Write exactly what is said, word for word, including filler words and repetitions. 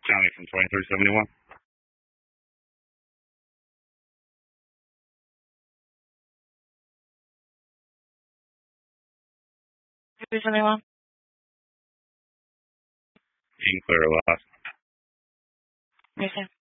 County from twenty-three seventy-one. three seventy-one. Being clear last. Yes, sir.